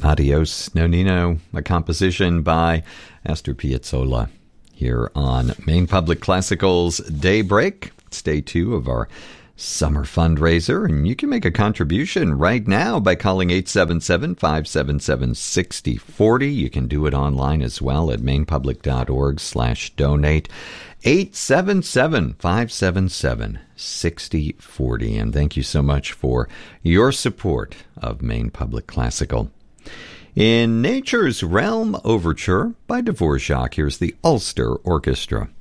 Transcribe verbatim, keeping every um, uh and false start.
Adios Nonino, a composition by Astor Piazzolla here on Maine Public Classical's Daybreak. It's day two of our summer fundraiser, and you can make a contribution right now by calling eight seven seven, five seven seven, six zero four zero. You can do it online as well at mainepublic.org slash donate. eight seven seven, five seven seven, six zero four zero. And thank you so much for your support of Maine Public Classical. In Nature's Realm Overture by Dvorak, here's the Ulster Orchestra.